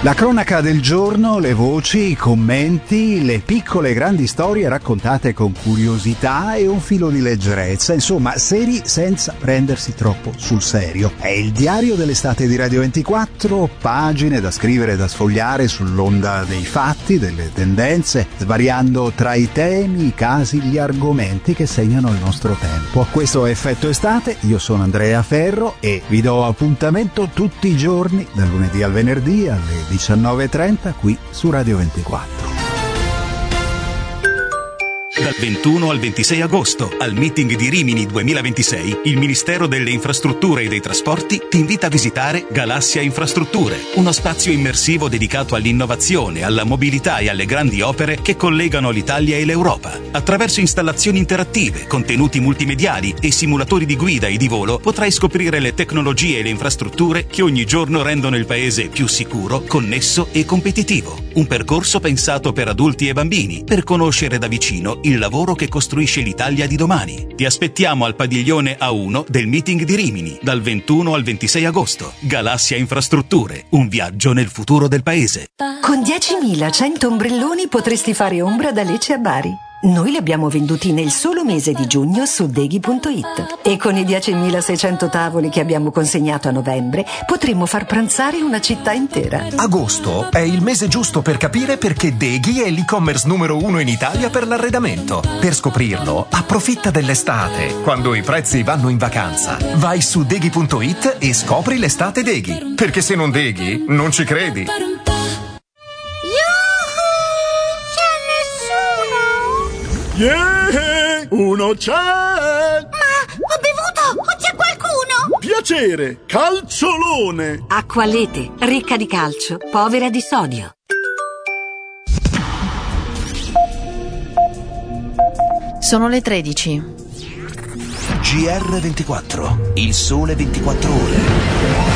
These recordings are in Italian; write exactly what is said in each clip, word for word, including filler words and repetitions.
La cronaca del giorno, le voci, i commenti, le piccole e grandi storie raccontate con curiosità e un filo di leggerezza, insomma, seri senza prendersi troppo sul serio. È il diario dell'estate di Radio ventiquattro, pagine da scrivere e da sfogliare sull'onda dei fatti, delle tendenze, svariando tra i temi, i casi, gli argomenti che segnano il nostro tempo. Questo è Effetto Estate, io sono Andrea Ferro e vi do appuntamento tutti i giorni, dal lunedì al venerdì alle diciannove e trenta qui su Radio ventiquattro. Dal ventuno al ventisei agosto, al meeting di Rimini duemilaventisei, il Ministero delle Infrastrutture e dei Trasporti ti invita a visitare Galassia Infrastrutture, uno spazio immersivo dedicato all'innovazione, alla mobilità e alle grandi opere che collegano l'Italia e l'Europa. Attraverso installazioni interattive, contenuti multimediali e simulatori di guida e di volo, potrai scoprire le tecnologie e le infrastrutture che ogni giorno rendono il paese più sicuro, connesso e competitivo. Un percorso pensato per adulti e bambini, per conoscere da vicino il lavoro che costruisce l'Italia di domani. Ti aspettiamo al padiglione A uno del meeting di Rimini, dal ventuno al ventisei agosto. Galassia Infrastrutture, un viaggio nel futuro del paese. Con diecimilacento ombrelloni potresti fare ombra da Lecce a Bari. Noi li abbiamo venduti nel solo mese di giugno su deghi punto it e con i diecimilaseicento tavoli che abbiamo consegnato a novembre potremmo far pranzare una città intera. Agosto è il mese giusto per capire perché Deghi è l'e-commerce numero uno in Italia per l'arredamento. Per scoprirlo, approfitta dell'estate, quando i prezzi vanno in vacanza. Vai su deghi punto it e scopri l'estate Deghi, perché se non Deghi non ci credi. Yeah! Uno c'è! Ma ho bevuto! O c'è qualcuno? Piacere! Calciolone! Acqualete, ricca di calcio, povera di sodio. Sono le tredici. G R ventiquattro, il sole ventiquattro ore.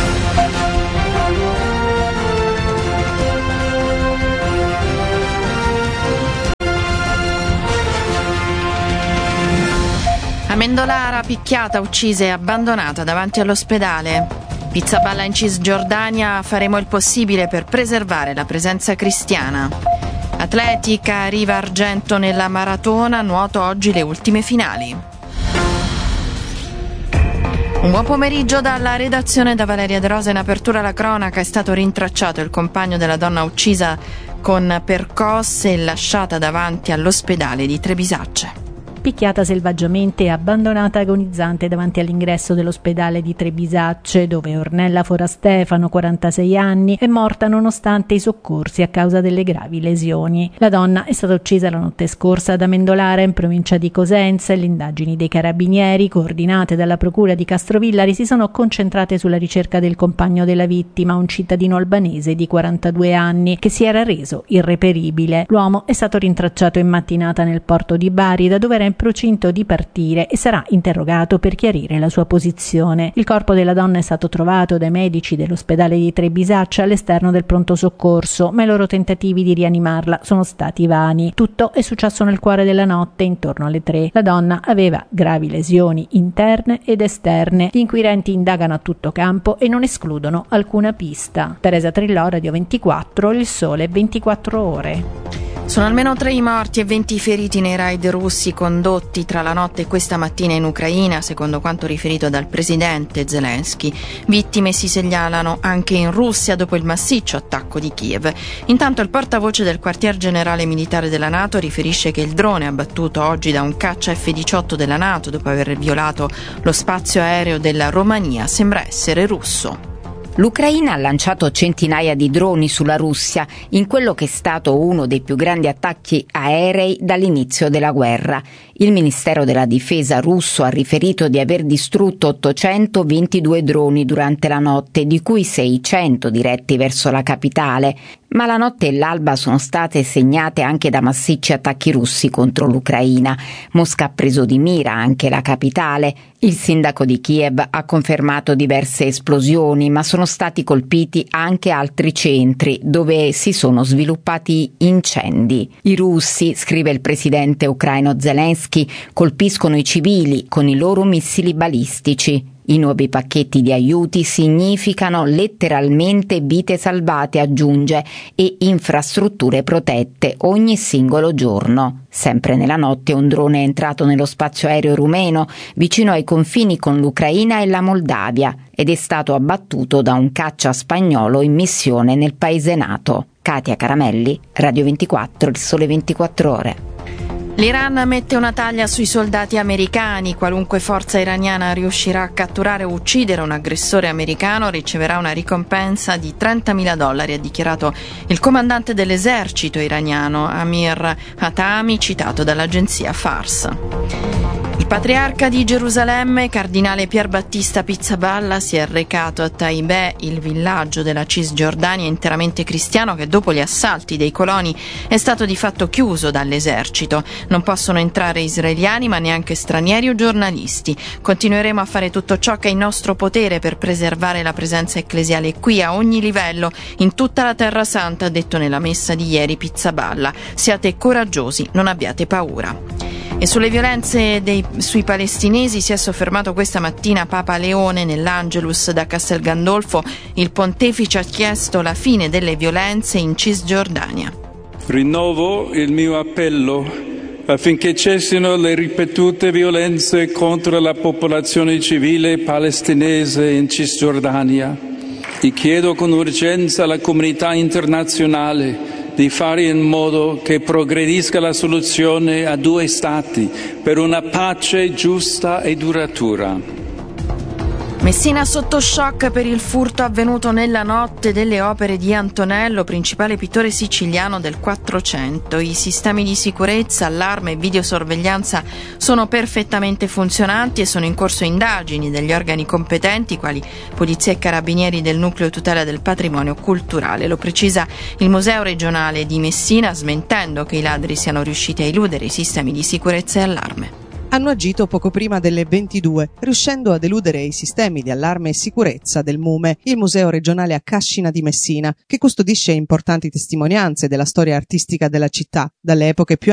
Amendolara picchiata, uccisa e abbandonata davanti all'ospedale. Pizzaballa in Cisgiordania, faremo il possibile per preservare la presenza cristiana. Atletica, arriva argento nella maratona, nuoto oggi le ultime finali. Un buon pomeriggio dalla redazione da Valeria De Rosa. In apertura alla cronaca: è stato rintracciato il compagno della donna uccisa con percosse e lasciata davanti all'ospedale di Trebisacce. Picchiata selvaggiamente e abbandonata agonizzante davanti all'ingresso dell'ospedale di Trebisacce, dove Ornella Forastefano, quarantasei anni, è morta nonostante i soccorsi a causa delle gravi lesioni. La donna è stata uccisa la notte scorsa ad Amendolara, in provincia di Cosenza, e le indagini dei carabinieri, coordinate dalla procura di Castrovillari, si sono concentrate sulla ricerca del compagno della vittima, un cittadino albanese di quarantadue anni, che si era reso irreperibile. L'uomo è stato rintracciato in mattinata nel porto di Bari, da dove era in procinto di partire, e sarà interrogato per chiarire la sua posizione. Il corpo della donna è stato trovato dai medici dell'ospedale di Trebisacce all'esterno del pronto soccorso, ma i loro tentativi di rianimarla sono stati vani. Tutto è successo nel cuore della notte, intorno alle tre. La donna aveva gravi lesioni interne ed esterne. Gli inquirenti indagano a tutto campo e non escludono alcuna pista. Teresa Trillò, Radio ventiquattro, il sole ventiquattro ore. Sono almeno tre i morti e venti i feriti nei raid russi condotti tra la notte e questa mattina in Ucraina, secondo quanto riferito dal presidente Zelensky. Vittime si segnalano anche in Russia dopo il massiccio attacco di Kiev. Intanto il portavoce del quartier generale militare della NATO riferisce che il drone abbattuto oggi da un caccia F diciotto della NATO dopo aver violato lo spazio aereo della Romania sembra essere russo. L'Ucraina ha lanciato centinaia di droni sulla Russia in quello che è stato uno dei più grandi attacchi aerei dall'inizio della guerra. Il Ministero della Difesa russo ha riferito di aver distrutto ottocentoventidue droni durante la notte, di cui seicento diretti verso la capitale. Ma la notte e l'alba sono state segnate anche da massicci attacchi russi contro l'Ucraina. Mosca ha preso di mira anche la capitale. Il sindaco di Kiev ha confermato diverse esplosioni, ma sono stati colpiti anche altri centri dove si sono sviluppati incendi. I russi, scrive il presidente ucraino Zelensky, colpiscono i civili con i loro missili balistici. I nuovi pacchetti di aiuti significano letteralmente vite salvate, aggiunge, e infrastrutture protette ogni singolo giorno. Sempre nella notte un drone è entrato nello spazio aereo rumeno vicino ai confini con l'Ucraina e la Moldavia ed è stato abbattuto da un caccia spagnolo in missione nel paese NATO. Katia Caramelli, Radio ventiquattro, Il Sole ventiquattro Ore. L'Iran mette una taglia sui soldati americani. Qualunque forza iraniana riuscirà a catturare o uccidere un aggressore americano riceverà una ricompensa di trentamila dollari, ha dichiarato il comandante dell'esercito iraniano Amir Hatami, citato dall'agenzia Fars. Il patriarca di Gerusalemme, cardinale Pier Battista Pizzaballa, si è recato a Taibeh, il villaggio della Cisgiordania interamente cristiano che dopo gli assalti dei coloni è stato di fatto chiuso dall'esercito. Non possono entrare israeliani ma neanche stranieri o giornalisti. Continueremo a fare tutto ciò che è in nostro potere per preservare la presenza ecclesiale qui a ogni livello, in tutta la Terra Santa, ha detto nella messa di ieri Pizzaballa. Siate coraggiosi, non abbiate paura. E sulle violenze dei, sui palestinesi si è soffermato questa mattina Papa Leone nell'Angelus da Castel Gandolfo. Il pontefice ha chiesto la fine delle violenze in Cisgiordania. Rinnovo il mio appello affinché cessino le ripetute violenze contro la popolazione civile palestinese in Cisgiordania. E chiedo con urgenza alla comunità internazionale di fare in modo che progredisca la soluzione a due stati per una pace giusta e duratura. Messina sotto shock per il furto avvenuto nella notte delle opere di Antonello, principale pittore siciliano del Quattrocento. I sistemi di sicurezza, allarme e videosorveglianza sono perfettamente funzionanti e sono in corso indagini degli organi competenti quali Polizia e Carabinieri del Nucleo Tutela del Patrimonio Culturale. Lo precisa il Museo regionale di Messina, smentendo che i ladri siano riusciti a eludere i sistemi di sicurezza e allarme. Hanno agito poco prima delle ventidue, riuscendo ad eludere i sistemi di allarme e sicurezza del MUME, il Museo regionale a Cascina di Messina, che custodisce importanti testimonianze della storia artistica della città, dalle epoche più